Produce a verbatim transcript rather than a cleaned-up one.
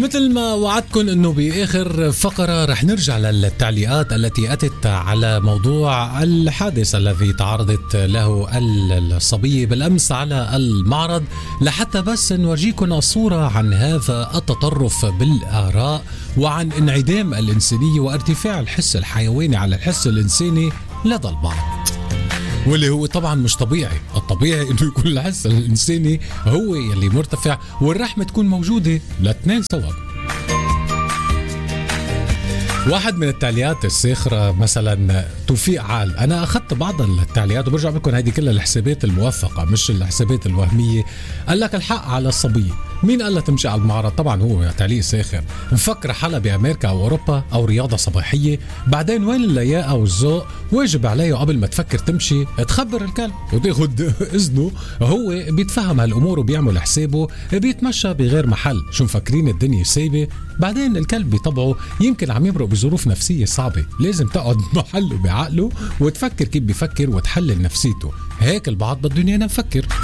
ومثل ما وعدتكم انه باخر فقرة رح نرجع للتعليقات التي اتت على موضوع الحادث الذي تعرضت له الصبية بالامس على المعرض، لحتى بس نورجيكم الصورة عن هذا التطرف بالاراء وعن انعدام الانسانية وارتفاع الحس الحيواني على الحس الانساني لدى البعض، واللي هو طبعا مش طبيعي. الطبيعي انه يكون الحس الانساني هو يلي مرتفع والرحمة تكون موجودة لاثنين سوا. واحد من التعليقات الساخرة مثلا توفيق عال، انا اخذت بعض التعليقات وبرجع بكم هذه كلها الحسابات الموثقة مش الحسابات الوهمية. قال لك الحق على الصبية، مين قال لها تمشي على المعرض؟ طبعا هو تعليق ساخر. مفكرة حالها بامريكا او اوروبا او رياضة صباحية، بعدين وين اللياقة والذوق؟ واجب عليها قبل ما تفكر تمشي تخبر الكلب وتاخد اذنه. هو بيتفهم هالامور وبيعمل حسابه، بيتمشى بغير محل. شو مفكرين الدنيا سايبة؟ بعدين الكلب بطبعه يمكن عم يمرق بظروف نفسية صعبة، لازم تقعد بمحله بعقله وتفكر كيف بيفكر وتحلل نفسيته. هيك البعض بدهم ايانا نفكر.